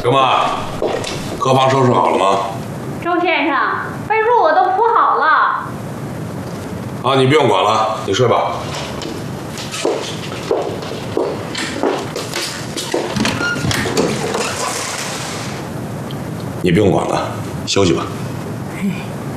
什么？客房收拾好了吗？ 周先生，被褥我都铺好了。 啊，你不用管了，你睡吧。你不用管了，休息吧。